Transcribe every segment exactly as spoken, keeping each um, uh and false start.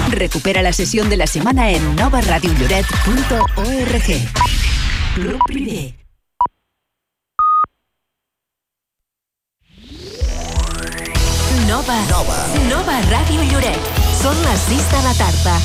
Recupera la sesión de la semana en nova radio lloret punto org. Club Primer. Nova. Nova. Nova Ràdio Lloret. Són les sis de la tarda.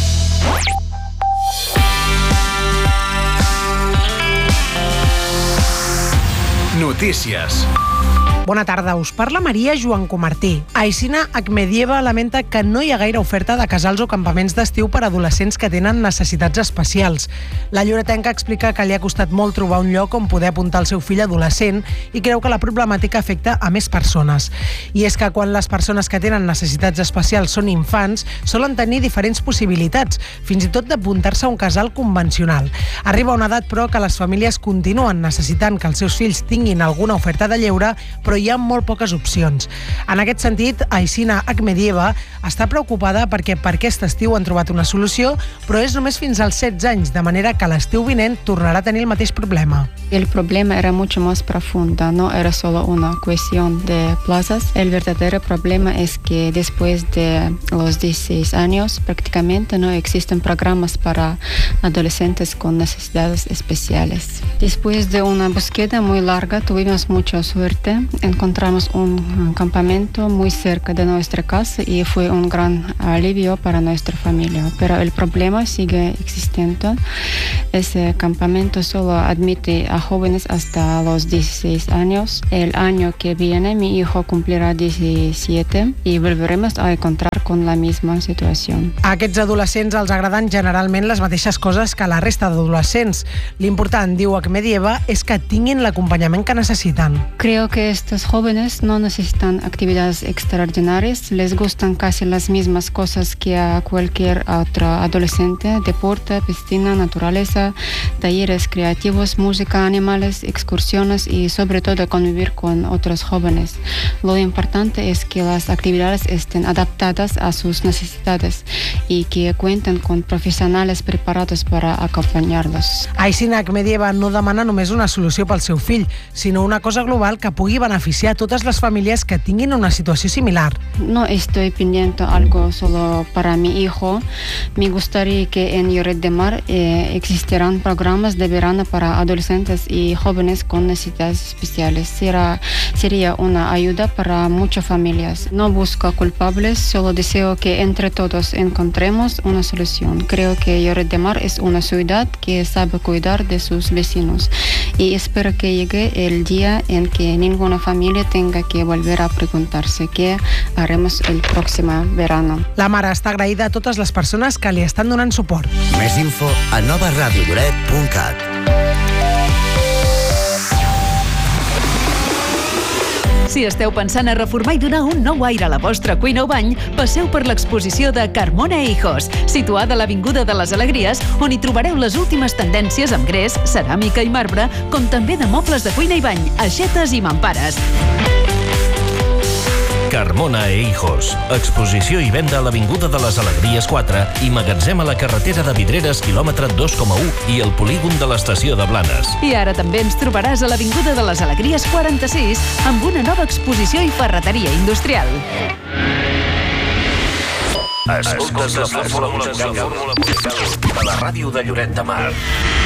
Notícies. Bona tarda, us parla Maria Joan Comartí. Aicina Akhmedieva lamenta que no hi ha gaire oferta de casals o campaments d'estiu per a adolescents que tenen necessitats especials. La lloretenca explica que li ha costat molt trobar un lloc on poder apuntar el seu fill adolescent i creu que la problemàtica afecta a més persones. I és que quan les persones que tenen necessitats especials són infants, solen tenir diferents possibilitats, fins i tot d'apuntar-se a un casal convencional. Arriba una edat, però, que les famílies continuen necessitant que els seus fills tinguin alguna oferta de lleure, però hi ha molt poques opcions. En aquest sentit, Aicina Akhmedieva està preocupada perquè per aquest estiu han trobat una solució, però és només fins als setze anys, de manera que l'estiu vinent tornarà a tenir el mateix problema. El problema era mucho más profundo, no era solo una cuestión de plazas. El verdadero problema es que después de los dieciséis años prácticamente no existen programas para adolescentes con necesidades especiales. Después de una búsqueda muy larga tuvimos mucha suerte. Encontramos un campamento muy cerca de nuestra casa y fue un gran alivio para nuestra familia. Pero el problema sigue existiendo. Ese campamento solo admite a jóvenes hasta los dieciséis años. El año que viene mi hijo cumplirà diecisiete y volveremos a encontrar con la misma situació. A aquests adolescents els agraden generalment les mateixes coses que a la resta d'adolescents. L'important, diu Akhmedieva, és que tinguin l'acompanyament que necessiten. Creo que estos jóvenes no necesitan actividades extraordinarias, les gustan casi las mismas cosas que a cualquier otro adolescente: deporte, piscina, naturaleza, talleres creativos, música, animales, excursiones y sobre todo convivir con otros jóvenes. Lo importante es que las actividades estén adaptadas a sus necesidades y que cuenten con profesionales preparados para acompañarlos. Aicina Akhmedieva no demana només una solució pel seu fill, sinó una cosa global que pugui beneficiar a totes les famílies que tinguin una situació similar. No estoy pidiendo algo solo para mi hijo. Me gustaría que en Lloret de Mar eh, existieran programas de verano para adolescentes y jóvenes con necesidades especiales. Será, sería una ayuda para muchas familias. No busco culpables, solo deseo que entre todos encontremos una solución. Creo que Lloret de Mar es una ciudad que sabe cuidar de sus vecinos y espero que llegue el día en que ninguna familia tenga que volver a preguntarse qué haremos el próximo verano. La mare està agraïda a totes les persones que li estan donant suport. Més info a nova radio lloret punt cat. Si esteu pensant a reformar i donar un nou aire a la vostra cuina o bany, passeu per l'exposició de Carmona e Hijos, situada a l'Avinguda de les Alegries, on hi trobareu les últimes tendències amb gres, ceràmica i marbre, com també de mobles de cuina i bany, aixetes i mampares. Carmona e Hijos. Exposició i venda a l'Avinguda de les Alegries quatre i magatzem a la carretera de Vidreres, quilòmetre dos coma u i el polígon de l'estació de Blanes. I ara també ens trobaràs a l'Avinguda de les Alegries quaranta-sis amb una nova exposició i ferreteria industrial. Escoltes la fórmula musical de la ràdio de Lloret de Mar.